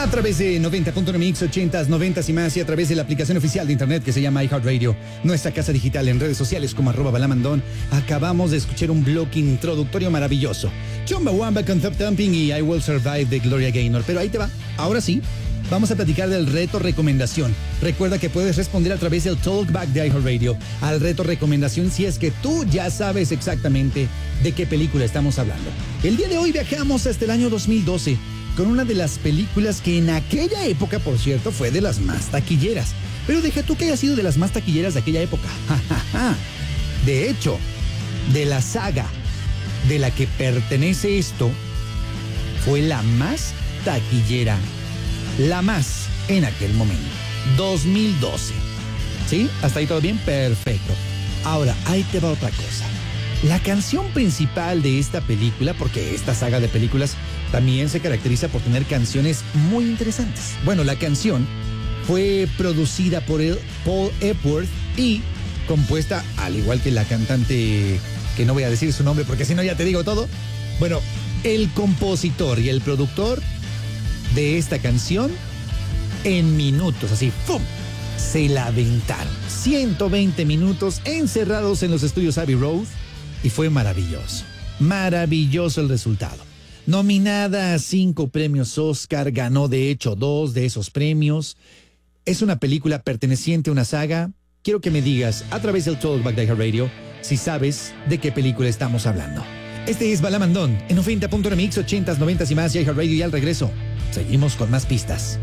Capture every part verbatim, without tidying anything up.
A través de noventa punto uno Mix, ochentas, noventas y más, y a través de la aplicación oficial de internet que se llama iHeartRadio, nuestra casa digital en redes sociales como arroba balamandón, acabamos de escuchar un bloque introductorio maravilloso. Chumbawamba con Top Thumping y I Will Survive de Gloria Gaynor. Pero ahí te va, ahora sí, vamos a platicar del reto recomendación. Recuerda que puedes responder a través del Talkback de iHeartRadio al reto recomendación si es que tú ya sabes exactamente de qué película estamos hablando. El día de hoy viajamos hasta el año dos mil doce con una de las películas que en aquella época, por cierto, fue de las más taquilleras. Pero deja tú que haya sido de las más taquilleras de aquella época. De hecho, de la saga de la que pertenece esto, fue la más taquillera. La más en aquel momento. dos mil doce. ¿Sí? ¿Hasta ahí todo bien? Perfecto. Ahora, ahí te va otra cosa. La canción principal de esta película, porque esta saga de películas también se caracteriza por tener canciones muy interesantes. Bueno, la canción fue producida por el Paul Epworth y compuesta, al igual que la cantante, que no voy a decir su nombre porque si no ya te digo todo. Bueno, el compositor y el productor de esta canción, en minutos, así, ¡pum!, se la aventaron. ciento veinte minutos encerrados en los estudios Abbey Road y fue maravilloso. Maravilloso el resultado. Nominada a cinco premios Oscar, ganó de hecho dos de esos premios. Es una película perteneciente a una saga. Quiero que me digas a través del Talkback de iHeartRadio si sabes de qué película estamos hablando. Este es Balamandón en noventa punto uno Mix, ochentas, noventas y más, y iHeartRadio. Y al regreso seguimos con más pistas.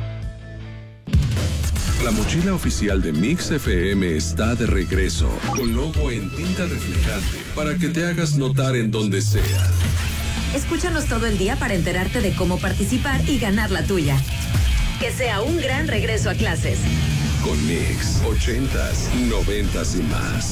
La mochila oficial de Mix F M está de regreso, con logo en tinta reflejante, para que te hagas notar en donde sea. Escúchanos todo el día para enterarte de cómo participar y ganar la tuya. Que sea un gran regreso a clases. Con Mix, ochentas, noventas y más.